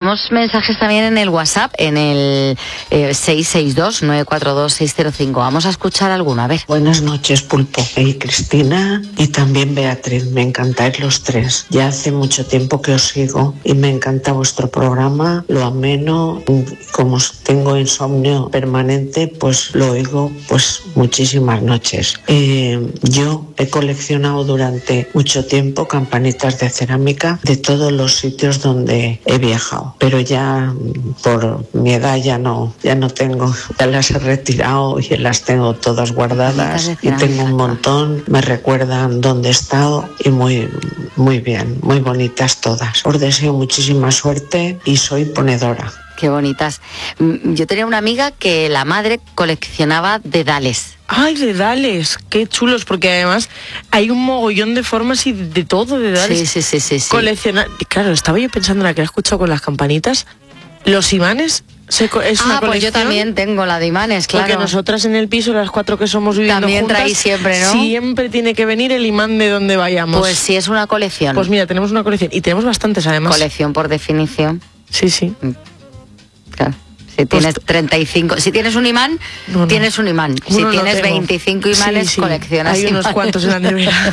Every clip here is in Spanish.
tenemos mensajes también en el WhatsApp, en el 662-942-605. Vamos a escuchar alguno, a ver. Buenas noches, Pulpo y Cristina, y también Beatriz. Me encantáis los tres. Ya hace mucho tiempo que os sigo y me encanta vuestro programa, lo ameno. Como tengo insomnio permanente, pues lo oigo pues muchísimas noches. Yo he coleccionado durante mucho tiempo campanitas de cerámica de todos los sitios donde he viajado, pero ya por mi edad ya no tengo, ya las he retirado y las tengo todas guardadas y tengo un montón, me recuerdan dónde he estado y muy bien, muy bonitas todas. Os deseo muchísima suerte y soy ponedora. Qué bonitas. Yo tenía una amiga que la madre coleccionaba dedales. ¡Ay, dedales! ¡Qué chulos! Porque además hay un mogollón de formas y de todo, dedales. Sí. Coleccionar... Claro, estaba yo pensando en la que he escuchado con las campanitas. Los imanes... es una colección. Pues yo también tengo la de imanes, claro. Porque nosotras en el piso, las 4 que somos viviendo también juntas, traéis siempre, ¿no? Siempre tiene que venir el imán de donde vayamos. Pues sí, es una colección. Pues mira, tenemos una colección. Y tenemos bastantes, además. Colección por definición. Sí. Claro. Si tienes 35, si tienes un imán, tienes un imán. Si tienes 25 imanes, coleccionas Hay unos cuantos en la nevera.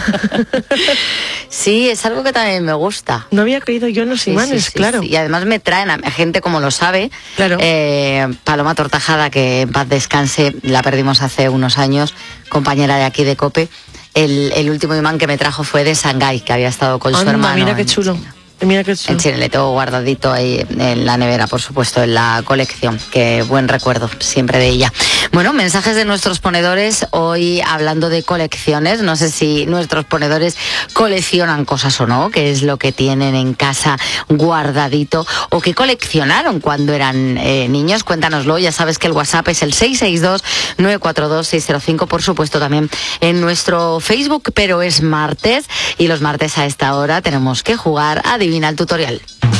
Sí, es algo que también me gusta. No había creído yo en los imanes, claro. Sí. Y además me traen a gente como lo sabe. Claro. Paloma Tortajada, que en paz descanse, la perdimos hace unos años, compañera de aquí de COPE. El último imán que me trajo fue de Shanghái, que había estado con su hermano. Mira qué chulo. Mira que en Chile, le tengo guardadito ahí en la nevera, por supuesto, en la colección. Qué buen recuerdo siempre de ella. Bueno, mensajes de nuestros ponedores hoy hablando de colecciones. No sé si nuestros ponedores coleccionan cosas o no, qué es lo que tienen en casa guardadito o qué coleccionaron cuando eran niños. Cuéntanoslo, ya sabes que el WhatsApp es el 662-942-605, por supuesto también en nuestro Facebook, pero es martes y los martes a esta hora tenemos que jugar a Adivina el tutorial.